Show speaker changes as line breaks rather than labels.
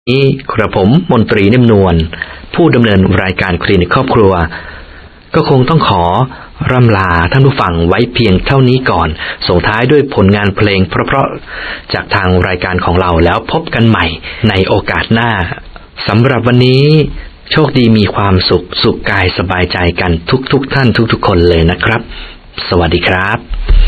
นี้กระผมมนตรีนิ่มนวลผู้ดำเนินรายการคลินิกครอบครัวก็คงต้องขอร่ำลาท่านผู้ฟังไว้เพียงเท่านี้ก่อนส่งท้ายด้วยผลงานเพลงเพราะๆจากทางรายการของเราแล้วพบกันใหม่ในโอกาสหน้าสำหรับวันนี้โชคดีมีความสุขกายสบายใจกันทุกท่านทุกคนเลยนะครับสวัสดีครับ